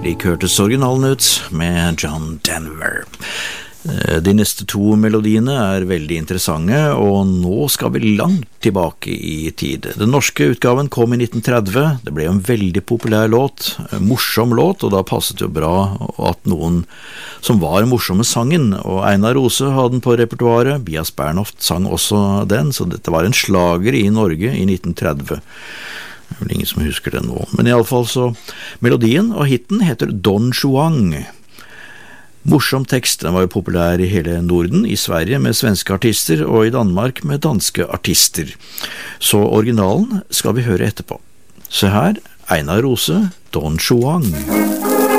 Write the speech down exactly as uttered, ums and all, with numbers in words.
Slik hørtes originalen ut med John Denver. De neste to melodiene er veldig interessante, og nå skal vi langt tilbake i tid. Den norske utgaven kom i nitten tretti, det ble en veldig populær låt, en morsom låt, og da passet det jo bra at noen som var morsomme sangen, og Einar Rose hadde den på repertoaret, Bias Bernhoft sang også den, så dette var en slager i Norge i nitten tretti. Det er vel ingen som husker det nå, men i alle fall så, melodien og hitten heter Don Juan. Morsom tekst, den var jo populær i hele Norden, i Sverige med svenske artister og i Danmark med danske artister. Så originalen skal vi høre etterpå. Se her, Einar Rose, Don Juan.